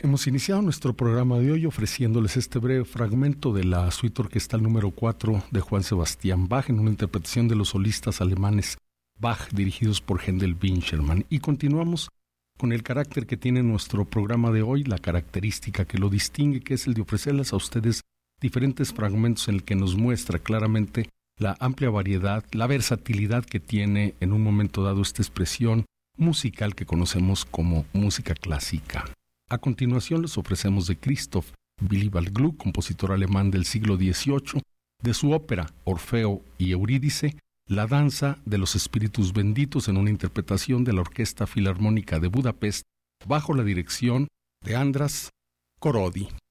Hemos iniciado nuestro programa de hoy ofreciéndoles este breve fragmento de la suite orquestal número 4 de Juan Sebastián Bach en una interpretación de los solistas alemanes Bach dirigidos por Händel Winchelmann. Y continuamos con el carácter que tiene nuestro programa de hoy, la característica que lo distingue, que es el de ofrecerles a ustedes diferentes fragmentos en el que nos muestra claramente la amplia variedad, la versatilidad que tiene en un momento dado esta expresión musical que conocemos como música clásica. A continuación les ofrecemos de Christoph Willibald Gluck, compositor alemán del siglo XVIII, de su ópera Orfeo y Eurídice, La danza de los espíritus benditos en una interpretación de la Orquesta Filarmónica de Budapest bajo la dirección de András Korody.